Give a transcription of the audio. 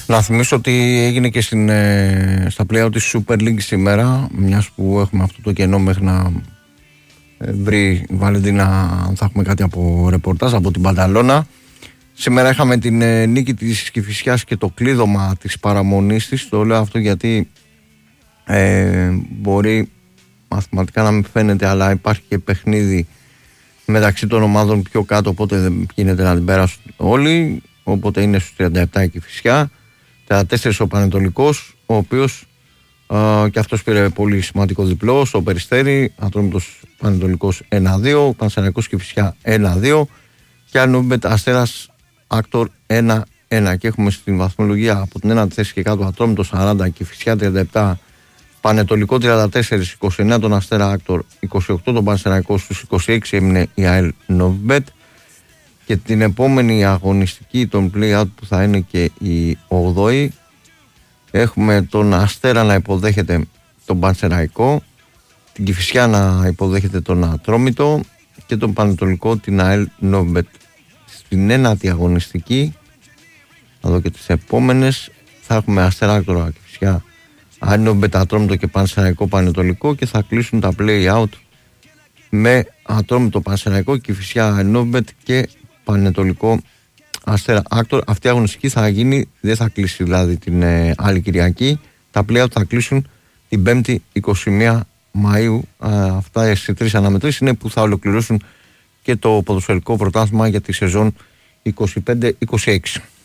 Να θυμίσω ότι έγινε και στα play-out της Super League σήμερα, μιας που έχουμε αυτό το κενό μέχρι να βρει η Βαλεντίνα αν θα έχουμε κάτι από ρεπορτάζ από την Πανταλώνα. Σήμερα είχαμε την νίκη της Κηφισιάς και το κλείδωμα της παραμονής της. Το λέω αυτό γιατί μπορεί μαθηματικά να μην φαίνεται, αλλά υπάρχει και παιχνίδι μεταξύ των ομάδων πιο κάτω, οπότε δεν γίνεται να την περάσουν όλοι. Οπότε είναι στους 37 η Κηφισιά, 34 ο Πανετολικός, ο οποίος και αυτός πήρε πολύ σημαντικό διπλό στο Περιστέρι. Ατρόμητος Πανετολικός 1-2, Πανσεραϊκός Κηφισιά 1-2 και Ανόμπετ Αστέρας Άκτορ 1-1. Και έχουμε στην βαθμολογία από την 1η θέση και κάτω Ατρόμητο 40, Κηφισιά 37, Πανετολικό 34, 29 τον Αστέρα Άκτορ, 28 τον Πανσεραϊκό, στους 26 έμεινε η ΑΕΛ Νόβμπετ. Και την επόμενη αγωνιστική των play-out που θα είναι και η 8η, έχουμε τον Αστέρα να υποδέχεται τον Πανσεραϊκό, την Κηφισιά να υποδέχεται τον Ατρόμητο και τον Πανετολικό την ΑΕΛ Νόβμπετ. Στην ένατη αγωνιστική, θα δω και τις επόμενες, θα έχουμε Αστέρα Άκτορα Κηφισιά, ΑΕΛ Νόβμπετ, Ατρόμητο και Πανσεραϊκό Πανετολικό και θα κλείσουν τα play-out με Ατρόμητο Πανσεραϊκό, Κηφισιά ΑΕΛ Νόβμπετ και Πανετολικό Αστέρα Άκτορ. Αυτή η αγωνιστική θα γίνει, δεν θα κλείσει δηλαδή την άλλη Κυριακή. Τα play-out θα κλείσουν την 5η 21 Μαΐου. Αυτά οι τρεις αναμετρήσεις είναι που θα ολοκληρώσουν και το ποδοσφαιρικό πρωτάθλημα για τη σεζόν 25-26.